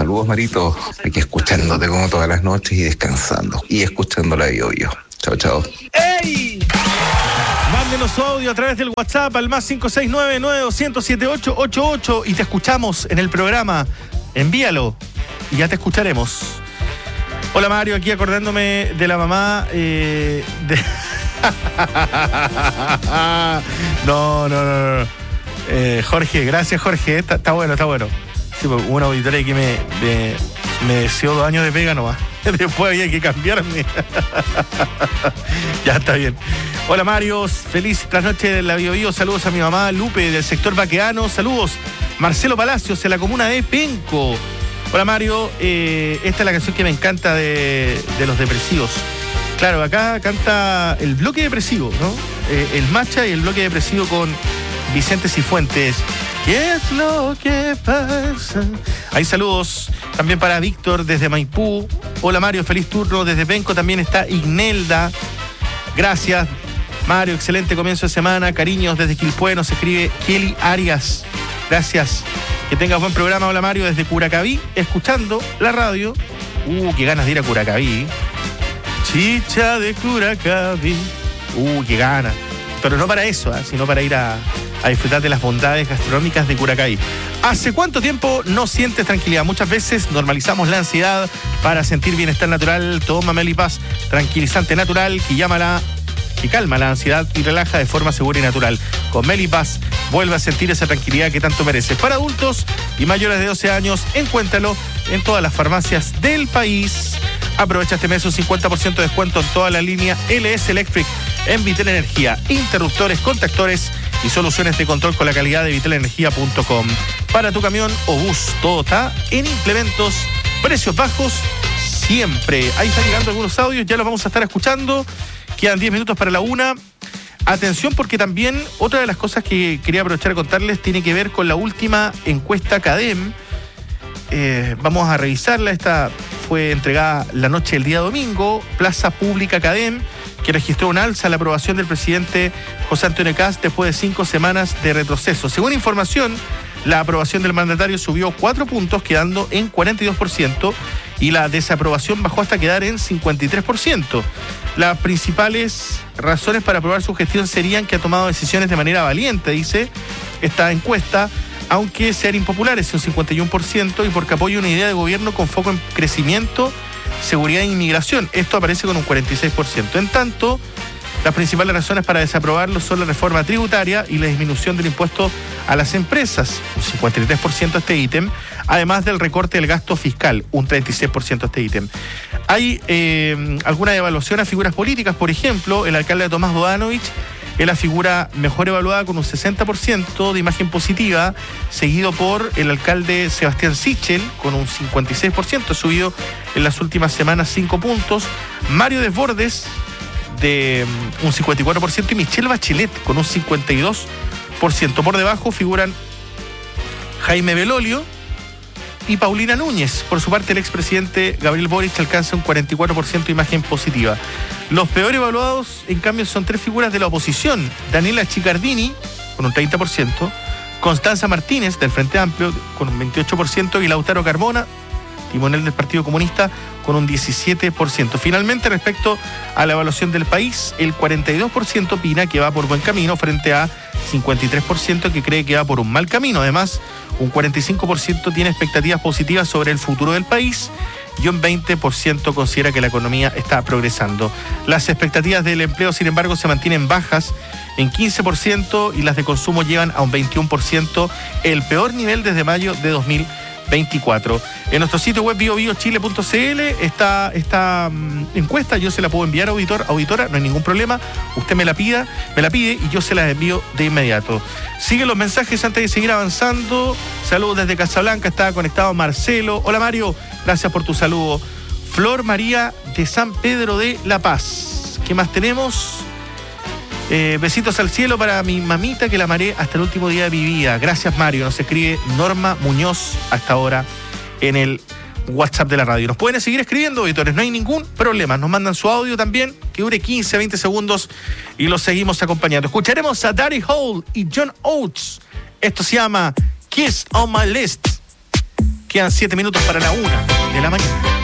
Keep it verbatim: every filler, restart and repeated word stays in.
Saludos, Marito. Aquí escuchándote como todas las noches y descansando. Y escuchando la Bio Bio. Chao, chao. ¡Ey! Mándenos su audio a través del WhatsApp al más cinco seis nueve, nueve dos cero siete ocho ocho ocho y te escuchamos en el programa. Envíalo y ya te escucharemos. Hola, Mario, aquí acordándome de la mamá eh, de... no, no, no, no. Eh, Jorge, gracias, Jorge. Está, está bueno, está bueno. Sí, pues, una auditoría que me, me, me deseó dos años de pega nomás. Después había que cambiarme. Ya está bien. Hola, Mario. Feliz trasnoche de la Bio Bio. Saludos a mi mamá Lupe del sector Baqueano. Saludos. Marcelo Palacios en la comuna de Penco. Hola, Mario. Eh, esta es la canción que me encanta de, de Los Depresivos. Claro, acá canta el bloque depresivo, ¿no? Eh, el Macha y el bloque depresivo con Vicente Cifuentes. ¿Qué es lo que pasa? Hay saludos también para Víctor desde Maipú. Hola, Mario, feliz turno. Desde Penco también está Ignelda. Gracias, Mario, excelente comienzo de semana. Cariños desde Quilpué, nos escribe Kelly Arias. Gracias. Que tengas buen programa. Hola, Mario, desde Curacaví, escuchando la radio. Uh, qué ganas de ir a Curacaví. Chicha de Curacaví. Uh, qué ganas. Pero no para eso, ¿eh? Sino para ir a, a disfrutar de las bondades gastronómicas de Curacaví. ¿Hace cuánto tiempo no sientes tranquilidad? Muchas veces normalizamos la ansiedad para sentir bienestar natural. Toma Melipaz, tranquilizante natural que llama la, que calma la ansiedad y relaja de forma segura y natural. Con Melipaz vuelve a sentir esa tranquilidad que tanto mereces. Para adultos y mayores de doce años, encuéntralo en todas las farmacias del país. Aprovecha este mes un cincuenta por ciento de descuento en toda la línea L S Electric en Vitel Energía, interruptores, contactores y soluciones de control con la calidad de vitel energía punto com. Para tu camión o bus, todo está en implementos, precios bajos siempre. Ahí están llegando algunos audios, ya los vamos a estar escuchando. Quedan diez minutos para la una. Atención, porque también otra de las cosas que quería aprovechar a contarles tiene que ver con la última encuesta CADEM. Eh, vamos a revisarla. Esta fue entregada la noche del día domingo. Plaza Pública CADEM, que registró un alza a la aprobación del presidente José Antonio Kast después de cinco semanas de retroceso. Según información, la aprobación del mandatario subió cuatro puntos, quedando en cuarenta y dos por ciento, y la desaprobación bajó hasta quedar en cincuenta y tres por ciento. Las principales razones para aprobar su gestión serían que ha tomado decisiones de manera valiente, dice esta encuesta, aunque sean impopulares, un cincuenta y uno por ciento, y porque apoya una idea de gobierno con foco en crecimiento, seguridad e inmigración. Esto aparece con un cuarenta y seis por ciento. En tanto, las principales razones para desaprobarlo son la reforma tributaria y la disminución del impuesto a las empresas, un cincuenta y tres por ciento este ítem, además del recorte del gasto fiscal, un treinta y seis por ciento este ítem. Hay eh, alguna evaluación a figuras políticas, por ejemplo, el alcalde de Tomás Bodanovich es la figura mejor evaluada con un sesenta por ciento de imagen positiva, seguido por el alcalde Sebastián Sichel con un cincuenta y seis por ciento, subido en las últimas semanas cinco puntos. Mario Desbordes de un cincuenta y cuatro por ciento y Michelle Bachelet con un cincuenta y dos por ciento. Por debajo figuran Jaime Belolio y Paulina Núñez. Por su parte, el expresidente Gabriel Boric alcanza un cuarenta y cuatro por ciento de imagen positiva. Los peor evaluados, en cambio, son tres figuras de la oposición. Daniela Chicardini, con un treinta por ciento, Constanza Martínez, del Frente Amplio, con un veintiocho por ciento, y Lautaro Carmona, timonel del Partido Comunista, con un diecisiete por ciento. Finalmente, respecto a la evaluación del país, el cuarenta y dos por ciento opina que va por buen camino, frente a cincuenta y tres por ciento que cree que va por un mal camino. Además, un cuarenta y cinco por ciento tiene expectativas positivas sobre el futuro del país y un veinte por ciento considera que la economía está progresando. Las expectativas del empleo, sin embargo, se mantienen bajas en quince por ciento y las de consumo llevan a un veintiuno por ciento, el peor nivel desde mayo de dos mil veinticuatro. En nuestro sitio web bio bio chile punto c l está esta um, encuesta. Yo se la puedo enviar a auditor, auditora, no hay ningún problema. Usted me la pida, me la pide y yo se la envío de inmediato. Siguen los mensajes antes de seguir avanzando. Saludos desde Casablanca, está conectado Marcelo. Hola, Mario, gracias por tu saludo. Flor María de San Pedro de La Paz. ¿Qué más tenemos? Eh, besitos al cielo para mi mamita que la amaré hasta el último día de mi vida. Gracias, Mario. Nos escribe Norma Muñoz hasta ahora en el WhatsApp de la radio. Nos pueden seguir escribiendo, auditores, no hay ningún problema. Nos mandan su audio también, que dure quince, veinte segundos y los seguimos acompañando. Escucharemos a Daddy Hole y John Oates. Esto se llama Kiss on My List. Quedan siete minutos para la una de la mañana.